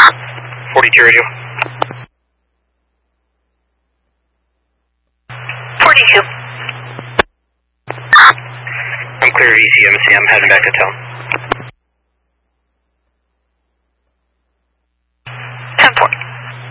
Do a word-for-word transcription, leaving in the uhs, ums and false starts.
forty-two radio. forty-two. I'm clear of E C M C. I'm heading back to town.